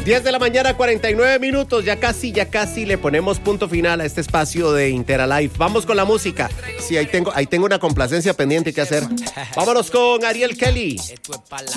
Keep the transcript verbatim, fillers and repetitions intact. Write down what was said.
diez de la mañana, cuarenta y nueve minutos. Ya casi, ya casi le ponemos punto final a este espacio de Interalife. Vamos con la música. Sí, ahí tengo, ahí tengo una complacencia pendiente que hacer. Vámonos con Ariel Kelly.